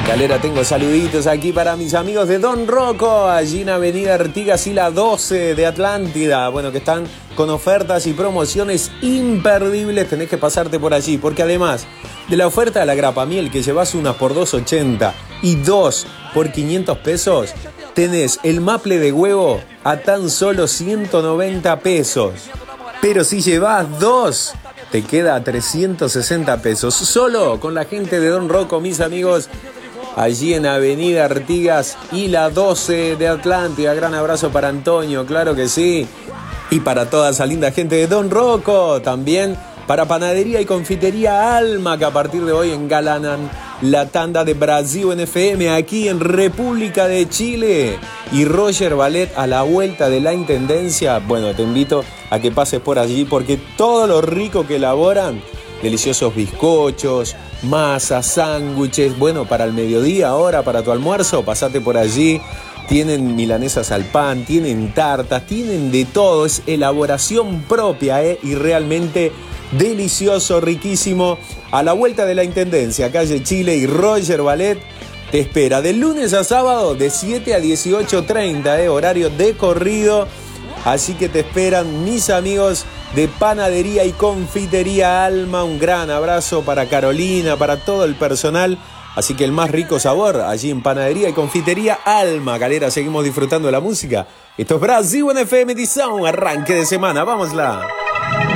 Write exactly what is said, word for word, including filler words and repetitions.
Calera, tengo saluditos aquí para mis amigos de Don Rocco, allí en Avenida Artigas y la doce de Atlántida. Bueno, que están con ofertas y promociones imperdibles. Tenés que pasarte por allí, porque además de la oferta de la grapa miel, que llevas una por dos ochenta y dos por quinientos pesos, tenés el maple de huevo a tan solo ciento noventa pesos. Pero si llevas dos, te queda a trescientos sesenta pesos. Solo con la gente de Don Rocco, mis amigos, allí en Avenida Artigas y la doce de Atlántida. Gran abrazo para Antonio, claro que sí. Y para toda esa linda gente de Don Rocco. También para Panadería y Confitería Alma, que a partir de hoy engalanan la tanda de Brasil en F M aquí en República de Chile. Y Roger Ballet a la vuelta de la Intendencia. Bueno, te invito a que pases por allí, porque todo lo rico que elaboran, deliciosos bizcochos, masas, sándwiches, bueno, para el mediodía, ahora para tu almuerzo, pasate por allí. Tienen milanesas al pan, tienen tartas, tienen de todo, es elaboración propia, ¿eh? Y realmente delicioso, riquísimo. A la vuelta de la Intendencia, calle Chile, y Roger Ballet te espera de lunes a sábado de siete a dieciocho treinta, ¿eh? Horario de corrido. Así que te esperan mis amigos de Panadería y Confitería Alma. Un gran abrazo para Carolina, para todo el personal. Así que el más rico sabor allí en Panadería y Confitería Alma. Galera, seguimos disfrutando de la música. Esto es Brasil en F M Edición, arranque de semana. ¡Vámosla!